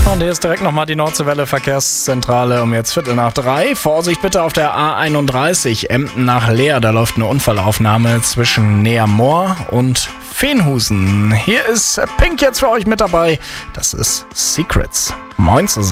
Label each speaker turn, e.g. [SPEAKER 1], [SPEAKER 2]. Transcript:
[SPEAKER 1] Und hier ist direkt nochmal die Nordseewelle Verkehrszentrale um jetzt 2:45. Vorsicht bitte auf der A31 Emden nach Leer. Da läuft eine Unfallaufnahme zwischen Neermoor und Veenhusen. Hier ist Pink jetzt für euch mit dabei. Das ist Secrets. Moin zusammen.